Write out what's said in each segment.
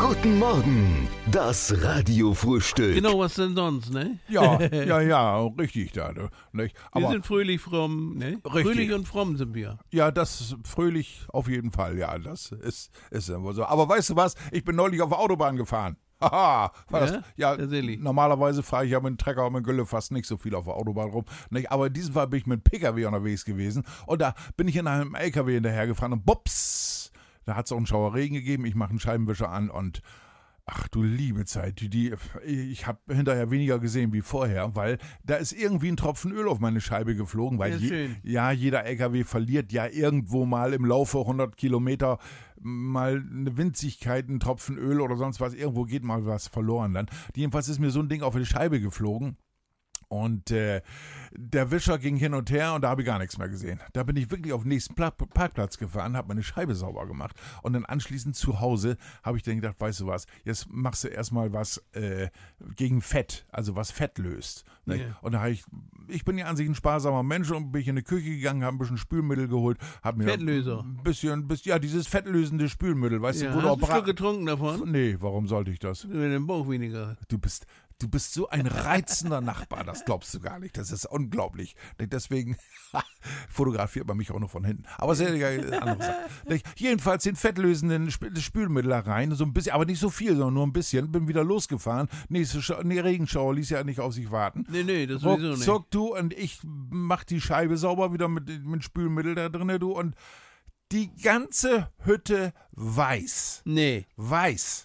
Guten Morgen, das Radiofrühstück. Genau, was denn sonst, ne? Ja, richtig da. Nicht? Wir Aber sind fröhlich, fromm, ne? Richtig. Fröhlich und fromm sind wir. ja, das ist fröhlich auf jeden Fall. Ja, das ist immer so. Aber weißt du was? Ich bin neulich auf der Autobahn gefahren. Haha, Tatsächlich. normalerweise fahre ich ja mit dem Trecker und mit dem Gülle fast nicht so viel auf der Autobahn rum. Nicht? Aber in diesem Fall bin ich mit dem PKW unterwegs gewesen und da bin ich in einem LKW hinterhergefahren und bups, da hat es auch einen Schauerregen gegeben. Ich mache einen Scheibenwischer an und ach du liebe Zeit, ich habe hinterher weniger gesehen wie vorher, weil da ist irgendwie ein Tropfen Öl auf meine Scheibe geflogen, weil Ja, schön. jeder LKW verliert ja irgendwo mal im Laufe 100 Kilometer mal eine Winzigkeit, ein Tropfen Öl oder sonst was, irgendwo geht mal was verloren dann. Jedenfalls ist mir so ein Ding auf die Scheibe geflogen. Und der Wischer ging hin und her und da habe ich gar nichts mehr gesehen. Da bin ich wirklich auf den nächsten Parkplatz gefahren, habe meine Scheibe sauber gemacht und dann anschließend zu Hause habe ich dann gedacht, weißt du was, jetzt machst du erstmal was gegen Fett, also was Fett löst. Ne? Yeah. Und da habe ich bin ja an sich ein sparsamer Mensch und bin ich in die Küche gegangen, habe ein bisschen Spülmittel geholt, habe mir Fettlöser. ein bisschen, dieses fettlösende Spülmittel, weißt Ja, du, wo du hast du auch einen Schluck getrunken davon? Nee, warum sollte ich das? In den Bauch weniger. Du bist so ein reizender Nachbar, das glaubst du gar nicht. Das ist unglaublich. Deswegen fotografiert man mich auch nur von hinten. Aber sehr andere Sache. Jedenfalls den fettlösenden Spülmittel da rein, so ein bisschen, aber nicht so viel, sondern nur ein bisschen. Bin wieder losgefahren. Regenschauer ließ ja nicht auf sich warten. Nee, das sowieso nicht. Ruckzuck, du, und ich mach die Scheibe sauber wieder mit Spülmittel da drin, du, und die ganze Hütte weiß. Nee. Weiß.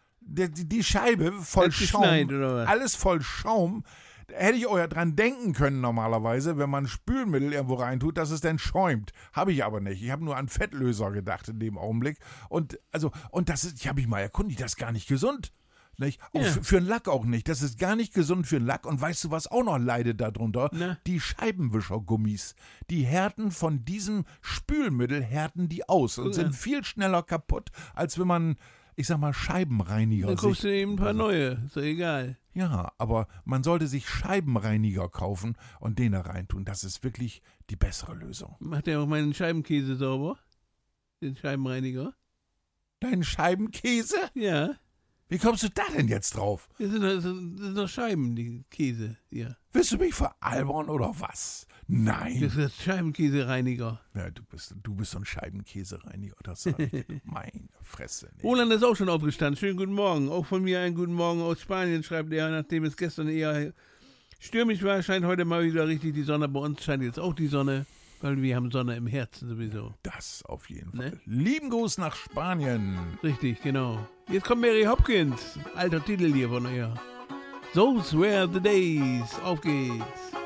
Die Scheibe voll Hat Schaum, geschneit, oder was? alles voll Schaum. Da hätte ich auch ja dran denken können normalerweise, wenn man Spülmittel irgendwo reintut, dass es dann schäumt. Habe ich aber nicht. Ich habe nur an Fettlöser gedacht in dem Augenblick. Und das ist, ich habe mich mal erkundigt, das ist gar nicht gesund. Nicht? Auch Ja. für einen Lack auch nicht. Das ist gar nicht gesund für einen Lack. Und weißt du, was auch noch leidet darunter? Na? Die Scheibenwischergummis. Die härten von diesem Spülmittel, härten die aus und Guck sind an. viel schneller kaputt, als wenn man, ich sag mal, Scheibenreiniger Dann kaufst du sich... eben ein paar neue. Ist doch egal. Ja, aber man sollte sich Scheibenreiniger kaufen und den da reintun. Das ist wirklich die bessere Lösung. Macht der auch meinen Scheibenkäse sauber? Den Scheibenreiniger? Dein Scheibenkäse? Ja. Wie kommst du da denn jetzt drauf? Das sind doch Scheiben, die Käse. Ja. Willst du mich veralbern oder was? Nein. Das ist Scheibenkäsereiniger. Ja, du bist so ein Scheibenkäsereiniger. Das sag ich dir. Meine Fresse. Nee. Roland ist auch schon aufgestanden. Schönen guten Morgen. Auch von mir einen guten Morgen aus Spanien, schreibt er, nachdem es gestern eher stürmisch war, scheint heute mal wieder richtig die Sonne. Bei uns scheint jetzt auch die Sonne, weil wir haben Sonne im Herzen sowieso. Das auf jeden Fall. Ne? Lieben Gruß nach Spanien. Richtig, genau. Jetzt kommt Mary Hopkins. Alter Titel hier von ihr. Those were the days. Auf geht's.